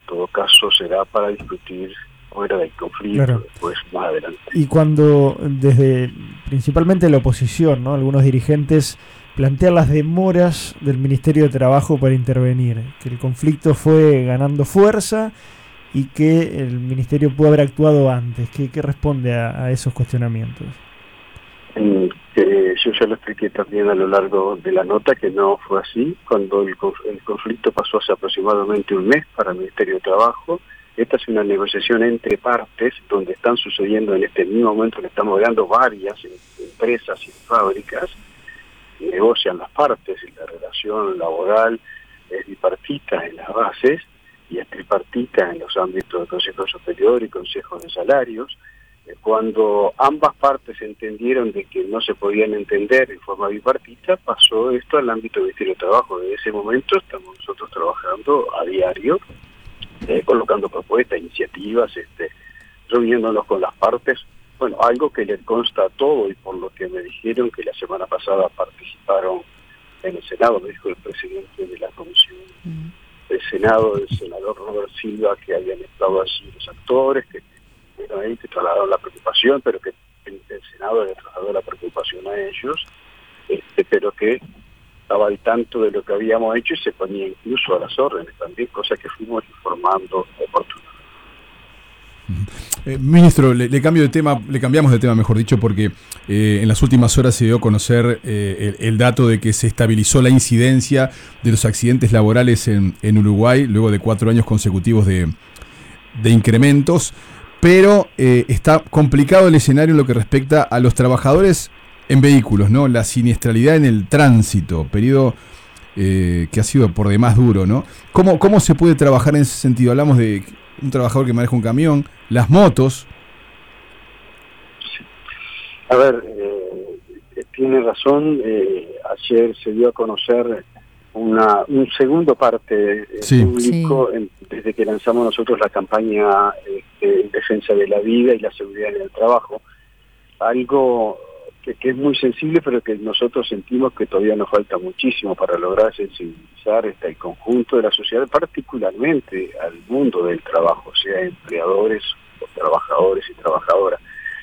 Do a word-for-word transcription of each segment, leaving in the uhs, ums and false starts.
todo caso será para discutir fuera del conflicto, claro. Después más adelante. Y cuando desde principalmente la oposición, ¿no?, algunos dirigentes plantean las demoras del Ministerio de Trabajo para intervenir, que el conflicto fue ganando fuerza y que el Ministerio pudo haber actuado antes. ¿Qué, qué responde a, a esos cuestionamientos? Eh, yo ya lo expliqué también a lo largo de la nota que no fue así. Cuando el, el conflicto pasó hace aproximadamente un mes para el Ministerio de Trabajo, esta es una negociación entre partes donde están sucediendo en este mismo momento que estamos hablando varias empresas y fábricas, negocian las partes y la relación laboral es bipartita en las bases y es tripartita en los ámbitos del Consejo Superior y Consejo de Salarios. Cuando ambas partes entendieron de que no se podían entender en forma bipartita, pasó esto al ámbito del Ministerio de Trabajo. Desde ese momento estamos nosotros trabajando a diario, eh, colocando propuestas, iniciativas, este, reuniéndonos con las partes. Bueno, algo que le consta a todo y por lo que me dijeron que la semana pasada participaron en el Senado, me dijo el presidente de la Comisión del Senado, el senador Robert Silva, que habían estado allí los actores, que ahí que trasladaron la preocupación, pero que el, el Senado le trasladó la preocupación a ellos, este, pero que estaba al tanto de lo que habíamos hecho y se ponía incluso a las órdenes también, cosa que fuimos informando oportunamente. Eh, ministro, le, le cambio de tema, le cambiamos de tema, mejor dicho, porque eh, en las últimas horas se dio a conocer eh, el, el dato de que se estabilizó la incidencia de los accidentes laborales en, en Uruguay luego de cuatro años consecutivos de, de incrementos. Pero eh, está complicado el escenario en lo que respecta a los trabajadores en vehículos, ¿no? La siniestralidad en el tránsito, periodo eh, que ha sido por demás duro, ¿no? ¿Cómo, ¿Cómo se puede trabajar en ese sentido? Hablamos de un trabajador que maneja un camión, las motos. Sí. A ver, eh, tiene razón, eh, ayer se dio a conocer Una, un segundo parte eh, sí. público sí. en, desde que lanzamos nosotros la campaña eh, en defensa de la vida y la seguridad en el trabajo, algo que, que es muy sensible pero que nosotros sentimos que todavía nos falta muchísimo para lograr sensibilizar este, el conjunto de la sociedad, particularmente al mundo del trabajo, sea empleadores o trabajadores y trabajadoras.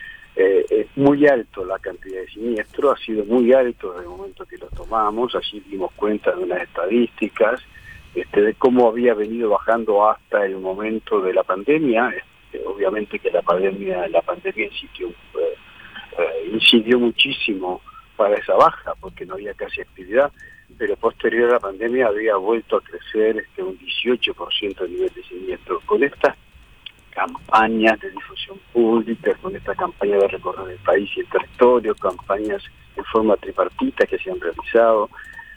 Eh, es muy alto la cantidad de siniestros, ha sido muy alto desde el momento que lo tomamos, allí dimos cuenta de unas estadísticas este, de cómo había venido bajando hasta el momento de la pandemia. Este, obviamente que la pandemia la pandemia incidió, eh, eh, incidió muchísimo para esa baja, porque no había casi actividad, pero posterior a la pandemia había vuelto a crecer este, un dieciocho por ciento a nivel de siniestros. Con estas campañas de difusión pública, con esta campaña de recorrer el país y el territorio, campañas en forma tripartita que se han realizado,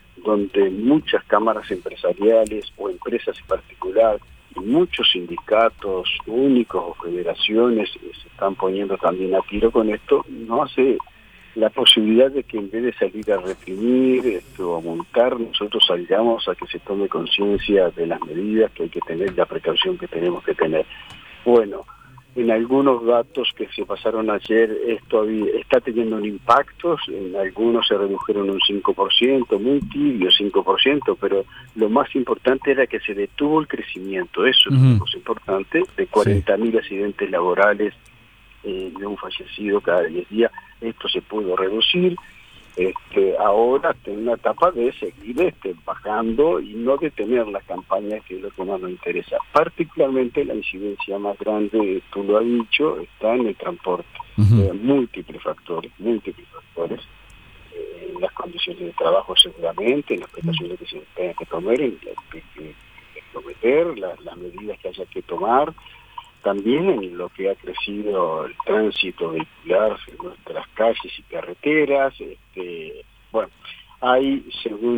donde muchas cámaras empresariales o empresas en particular y muchos sindicatos únicos o federaciones se están poniendo también a tiro con esto, no hace la posibilidad de que en vez de salir a reprimir esto, o a multar, nosotros salgamos a que se tome conciencia de las medidas que hay que tener, la precaución que tenemos que tener. Bueno, en algunos datos que se pasaron ayer esto había, está teniendo un impacto, en algunos se redujeron un cinco por ciento, muy tibio cinco por ciento, pero lo más importante era que se detuvo el crecimiento, eso uh-huh. es lo más importante, de cuarenta mil sí. accidentes laborales eh, de un fallecido cada diez días, esto se pudo reducir. Este, ahora está en una etapa de seguir este, bajando y no detener la campaña, que es lo que más nos interesa. Particularmente la incidencia más grande, tú lo has dicho, está en el transporte. Uh-huh. eh, múltiples factores, múltiples factores. Eh, en las condiciones de trabajo seguramente, en las prestaciones que se tengan que tomar, en las que, que, que prometer, las, las medidas que haya que tomar. También en lo que ha crecido el tránsito vehicular en nuestras calles y carreteras. Este, bueno, hay, según